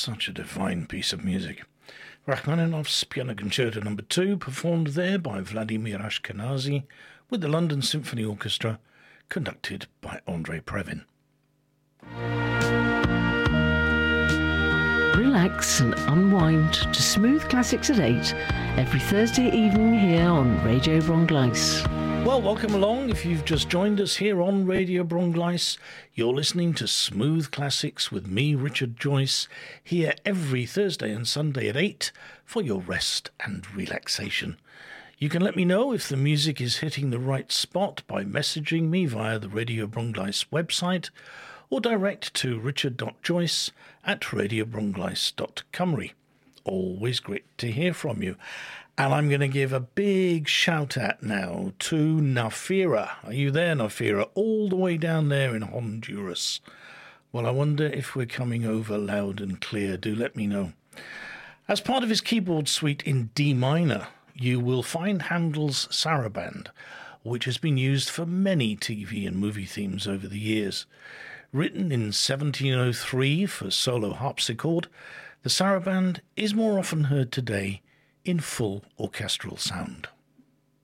Such a divine piece of music. Rachmaninoff's Piano Concerto No. 2, performed there by Vladimir Ashkenazy with the London Symphony Orchestra, conducted by Andrei Previn. Relax and unwind to Smooth Classics at 8 every Thursday evening here on Radio Brongleis. Well, welcome along. If you've just joined us here on Radio Brongleis, you're listening to Smooth Classics with me, Richard Joyce, here every Thursday and Sunday at 8 for your rest and relaxation. You can let me know if the music is hitting the right spot by messaging me via the Radio Brongleis website or direct to richard.joyce@radiobrongleis.cymru. Always great to hear from you. And I'm going to give a big shout out now to Nafira. Are you there, Nafira? All the way down there in Honduras. Well, I wonder if we're coming over loud and clear. Do let me know. As part of his keyboard suite in D minor, you will find Handel's Saraband, which has been used for many TV and movie themes over the years. Written in 1703 for solo harpsichord, the Saraband is more often heard today in full orchestral sound.